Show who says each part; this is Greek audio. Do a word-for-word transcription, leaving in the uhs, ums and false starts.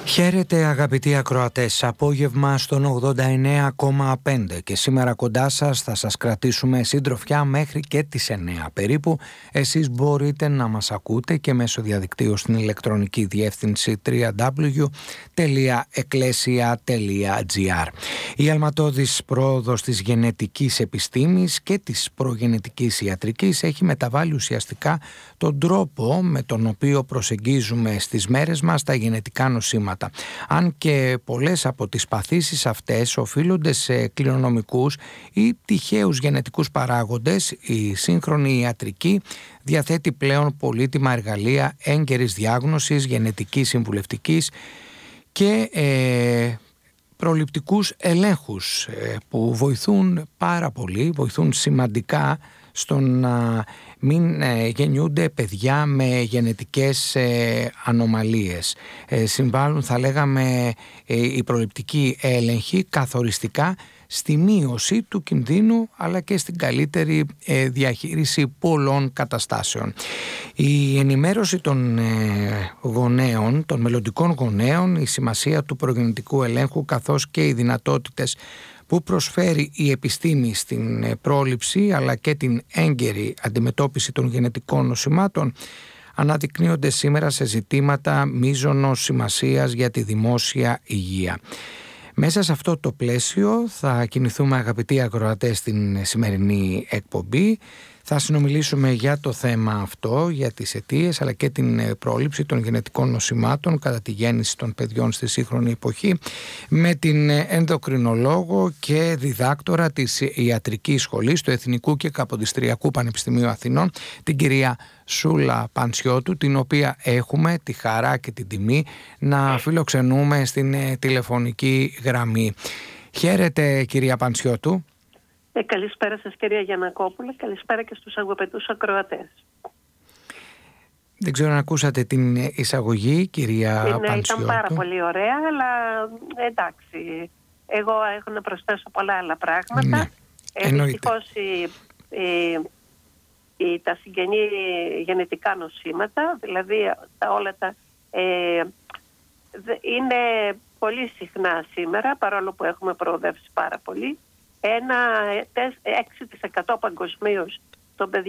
Speaker 1: Χαίρετε αγαπητοί ακροατές, απόγευμα στον ογδόντα εννέα κόμμα πέντε και σήμερα κοντά σας θα σας κρατήσουμε συντροφιά μέχρι και τις εννέα περίπου. Εσείς μπορείτε να μας ακούτε και μέσω διαδικτύου στην ηλεκτρονική διεύθυνση double-u double-u double-u τελεία εκκλέσια τελεία τζι άρ. Η αλματώδης πρόοδος της γενετικής επιστήμης και της προγενετικής ιατρικής έχει μεταβάλει ουσιαστικά τον τρόπο με τον οποίο προσεγγίζουμε στις μέρες μας τα γενετικά νοσήματα. Αν και πολλές από τις παθήσεις αυτές οφείλονται σε κληρονομικούς ή τυχαίους γενετικούς παράγοντες, η σύγχρονη ιατρική διαθέτει πλέον πολύτιμα εργαλεία έγκαιρης διάγνωσης, γενετικής συμβουλευτικής και ε, προληπτικούς ελέγχους ε, που βοηθούν πάρα πολύ, βοηθούν σημαντικά στο να μην ε, γεννιούνται παιδιά με γενετικές ε, ανομαλίες. Ε, συμβάλλουν, θα λέγαμε, ε, οι προληπτικοί έλεγχοι καθοριστικά στη μείωση του κινδύνου αλλά και στην καλύτερη ε, διαχείριση πολλών καταστάσεων. Η ενημέρωση των ε, γονέων, των μελλοντικών γονέων, η σημασία του προγενετικού ελέγχου καθώς και οι δυνατότητες που προσφέρει η επιστήμη στην πρόληψη αλλά και την έγκαιρη αντιμετώπιση των γενετικών νοσημάτων αναδεικνύονται σήμερα σε ζητήματα μείζωνος σημασίας για τη δημόσια υγεία. Μέσα σε αυτό το πλαίσιο θα κινηθούμε, αγαπητοί ακροατές, στην σημερινή εκπομπή. Θα συνομιλήσουμε για το θέμα αυτό, για τις αιτίες αλλά και την πρόληψη των γενετικών νοσημάτων κατά τη γέννηση των παιδιών στη σύγχρονη εποχή με την ενδοκρινολόγο και διδάκτορα της Ιατρικής Σχολής του Εθνικού και Καποδιστριακού Πανεπιστημίου Αθηνών, την κυρία Σούλα Παντσιώτου, την οποία έχουμε τη χαρά και την τιμή να φιλοξενούμε στην τηλεφωνική γραμμή. Χαίρετε, κυρία Παντσιώτου.
Speaker 2: Ε, καλησπέρα σας, κυρία Γιαννακόπουλα. Καλησπέρα και στους αγαπητούς ακροατές.
Speaker 1: Δεν ξέρω αν ακούσατε την εισαγωγή, κυρία
Speaker 2: ναι,
Speaker 1: Παντσιώτου.
Speaker 2: Ήταν πάρα πολύ ωραία, αλλά εντάξει. Εγώ έχω να προσθέσω πολλά άλλα πράγματα.
Speaker 1: Ναι,
Speaker 2: ε, δυστυχώς η, η, η, τα συγγενή γενετικά νοσήματα, δηλαδή τα, όλα τα... Ε, είναι πολύ συχνά σήμερα, παρόλο που έχουμε προοδεύσει πάρα πολύ. Ένα έξι τοις εκατό παγκοσμίως των παιδιών